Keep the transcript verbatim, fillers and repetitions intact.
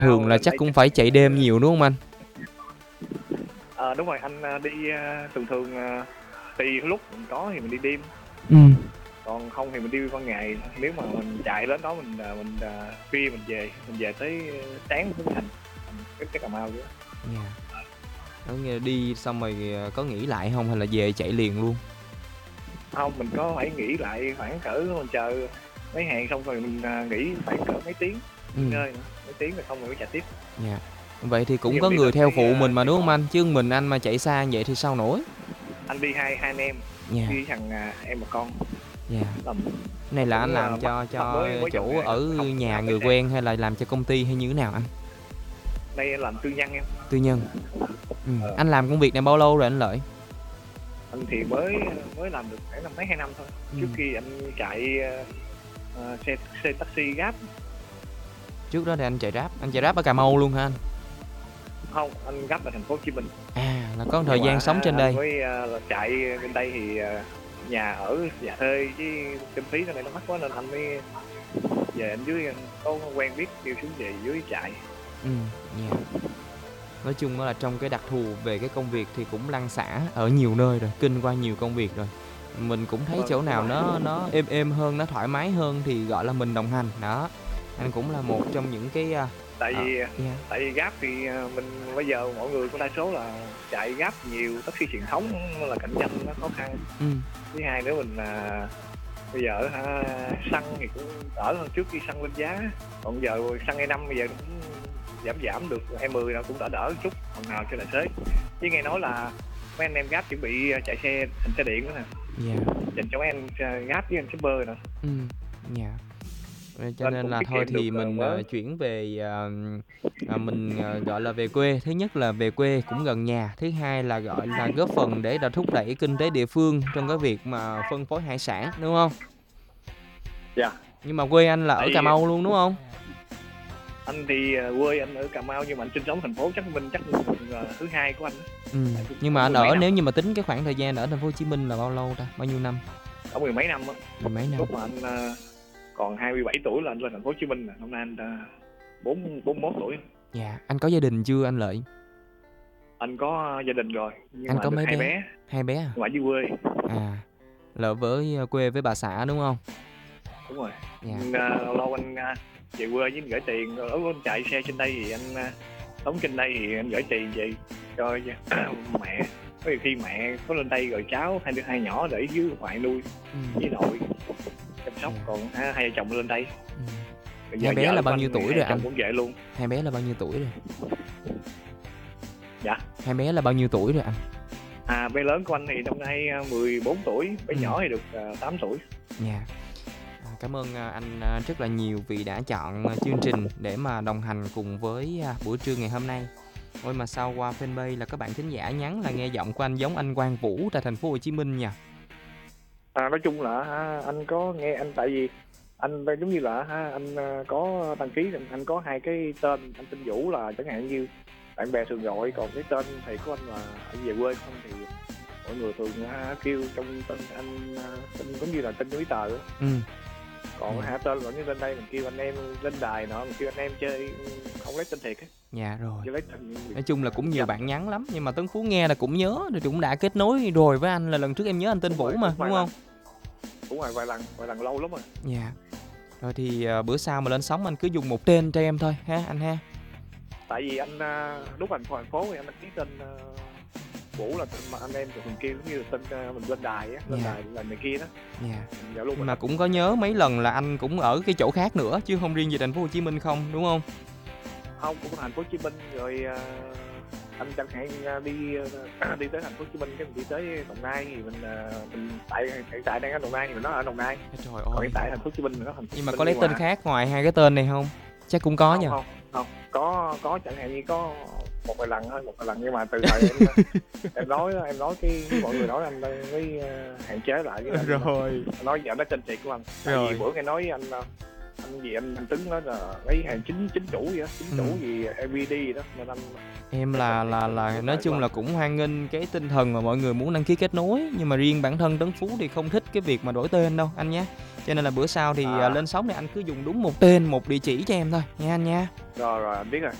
Thường là lên chắc đây cũng chắc phải chạy đêm nhiều đúng không anh? ờ đúng rồi, anh à, đi à, thường thường à, tùy lúc mình có thì mình đi đêm, Ừ. còn không thì mình đi ban ngày. Nếu mà mình chạy đến đó mình à, mình à, khuya mình về mình về tới sáng mới thành cái cái Cà Mau vậy đó. Dạ. Có nghĩa là đi xong rồi ờ, có nghỉ lại không hay là về chạy liền luôn? Không, mình có phải nghỉ lại khoảng cỡ mình chờ mấy hàng xong rồi mình à, nghỉ khoảng cỡ mấy tiếng Ừ. nghỉ ngơi nữa, mấy tiếng rồi xong rồi mới chạy tiếp. Dạ. Vậy thì Ví cũng dụ có đi người lên theo tới phụ mình à, mà Sài đúng không Gòn, anh? Chứ mình anh mà chạy xa vậy thì sao nổi? anh đi hai hai anh em, Dạ. đi với thằng à, em và con. Dạ. Làm Này là anh cũng à, làm bắt cho bắt cho mới mới chồng chủ nghề ở không không nhà làm người lái xe. quen hay là làm cho công ty hay như thế nào anh? Đây làm tư nhân em. Tư nhân. Ừ. Ờ. Anh làm công việc này bao lâu rồi anh Lợi? Anh thì mới mới làm được khoảng năm mấy hai năm thôi. Ừ. Trước khi anh chạy uh, xe xe taxi Grab. Trước đó thì anh chạy Grab, anh chạy Grab ở Cà Mau luôn hả anh? Không, anh Grab ở thành phố Hồ Chí Minh. À, là có thời Nhưng gian mà sống trên anh đây. mới uh, chạy bên đây thì uh, nhà ở nhà thuê với kinh phí cái này nó mắc quá nên anh mới về anh dưới, anh có quen biết kêu xuống về dưới chạy. Ừ, dạ. Nói chung là trong cái đặc thù về cái công việc thì cũng lăn xả ở nhiều nơi rồi, kinh qua nhiều công việc rồi. Mình cũng thấy Vâng, chỗ đúng nào rồi. nó nó êm êm hơn, nó thoải mái hơn thì gọi là mình đồng hành. Đó. Anh cũng là một trong những cái uh, Tại vì uh, yeah. tại vì Grab thì uh, mình bây giờ mọi người có đa số là chạy Grab nhiều, taxi truyền thống là cạnh tranh nó khó khăn. Ừ. Thứ hai nữa mình uh, bây giờ ha, xăng thì cũng đỡ hơn trước khi xăng lên giá, còn giờ xăng E năm bây giờ cũng giảm giảm được, E mười nào cũng đỡ đỡ chút phần nào cho tài xế. Chứ nghe nói là mấy anh em Grab chuẩn bị chạy xe thành xe điện nữa nè. Dạ. Dành cho mấy anh Grab với anh shipper nè. Ừ. Dạ. Cho Nên nên cũng là tiết thôi kiệm thì được mình mới. uh, chuyển về uh, uh, mình uh, gọi là về quê. Thứ nhất là về quê cũng gần nhà, thứ hai là gọi là góp phần để đã thúc đẩy kinh tế địa phương trong cái việc mà phân phối hải sản, đúng không? Dạ. Nhưng mà quê anh là Tại ở Cà vì Mau luôn đúng không? anh thì quê anh ở Cà Mau nhưng mà anh sinh sống thành phố chắc mình chắc là thứ hai của anh. Ừ. Nhưng mà anh ở nếu như mà tính cái khoảng thời gian ở thành phố Hồ Chí Minh là bao lâu ta? Bao nhiêu năm? Ở mười mấy năm á. Mười mấy năm. Lúc mà anh uh, còn hai mươi bảy tuổi là anh lên thành phố Hồ Chí Minh nè, hôm nay anh bốn uh, bốn mươi mốt tuổi. Dạ, anh có gia đình chưa anh Lợi? Anh có gia đình rồi, nhưng anh mà có được mấy hai bé? bé. Hai bé à? Ngoài dưới quê. À, là với quê với bà xã đúng không? Đúng rồi. Dạ. Uh, lâu lâu anh uh, về quê với anh gửi tiền, ở anh chạy xe trên đây thì anh uh, sống trên đây thì anh gửi tiền về cho mẹ. Có khi mẹ có lên đây rồi cháu hai đứa hai nhỏ để dưới ngoại nuôi, ừ. với nội chăm sóc, yeah. Còn hai, hai vợ chồng lên đây. Ừ. Hai bé là bao nhiêu tuổi rồi anh? Cũng vậy luôn. Hai bé là bao nhiêu tuổi rồi? Dạ. Hai bé là bao nhiêu tuổi rồi anh? À, bé lớn của anh thì năm nay mười bốn tuổi, bé ừ. nhỏ thì được uh, tám tuổi. Dạ. Yeah. Cảm ơn anh rất là nhiều vì đã chọn chương trình để mà đồng hành cùng với buổi trưa ngày hôm nay. Ôi mà sau qua fanpage là các bạn thính giả nhắn là nghe giọng của anh giống anh Quang Vũ tại thành phố Hồ Chí Minh nha. À, nói chung là ha, anh có nghe anh, tại vì anh giống như là ha, anh có đăng ký, anh có hai cái tên, anh tên Vũ là chẳng hạn như bạn bè thường gọi, còn cái tên thầy của anh là anh về quê không thì mọi người thường ha, kêu trong tên anh tên giống như là tên giấy tờ. Ừ. Còn ừ. hạ tên là như lên đây mình kêu anh em lên đài nọ, mình kêu anh em chơi không lấy tên thiệt á. Dạ rồi. Lấy tên... Nói chung là cũng nhiều bạn nhắn lắm, nhưng mà Tấn Phú nghe là cũng nhớ rồi, cũng đã kết nối rồi với anh là lần trước em nhớ anh tên đúng Vũ rồi, mà đúng không? Đúng rồi, vài lần, vài lần lâu lắm rồi. Dạ. Rồi thì uh, bữa sau mà lên sóng anh cứ dùng một tên cho em thôi ha anh ha. Tại vì anh uh, lúc anh thành phố thì anh đăng ký tên uh, Vũ là tên mà anh em thường kêu giống như là tên uh, mình lên đài á, lên yeah. đài là này kia đó. Dạ. Yeah. Luôn mà cũng có nhớ mấy lần là anh cũng ở cái chỗ khác nữa chứ không riêng về thành phố Hồ Chí Minh không, đúng không? Không, cũng thành phố Hồ Chí Minh rồi uh, anh chẳng hạn uh, đi uh, đi tới thành phố Hồ Chí Minh cái mình đi tới Đồng Nai thì mình uh, mình tại hiện tại đang ở Đồng Nai thì mình nói ở Đồng Nai. Trời ơi. Còn hiện tại thành phố Hồ Chí Minh mình nói thành phố. Nhưng mà có lấy tên khác ngoài hai cái tên này không? Chắc cũng có không, nha. Không, không, có có chẳng hạn như có một vài lần thôi, một vài lần nhưng mà từ thời em em nói em nói cái mọi người nói anh mới uh, hạn chế lại cái rồi. Anh nói giờ nó tên thiệt của anh. Tại rồi. Vì bữa nghe nói anh anh anh gì anh anh Tuấn nói là lấy hàng chính chính chủ vậy á, chính chủ Ừm. gì em vê đê gì đó nên anh Em cái là công ty là của là của nói tại của chung là anh. cũng hoan nghênh cái tinh thần mà mọi người muốn đăng ký kết nối, nhưng mà riêng bản thân Tấn Phú thì không thích cái việc mà đổi tên đâu anh nhé. Cho nên là bữa sau thì, à, À, lên sóng thì anh cứ dùng đúng một tên, một địa chỉ cho em thôi nha anh nha. rồi, rồi, anh biết rồi.